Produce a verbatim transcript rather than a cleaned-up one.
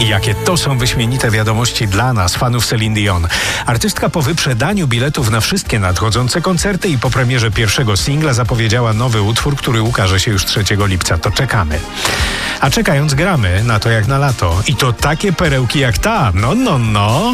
I jakie to są wyśmienite wiadomości dla nas, fanów Celine Dion. Artystka po wyprzedaniu biletów na wszystkie nadchodzące koncerty i po premierze pierwszego singla zapowiedziała nowy utwór, który ukaże się już trzeciego lipca. To czekamy. A czekając gramy na to jak na lato. I to takie perełki jak ta. No, no, no.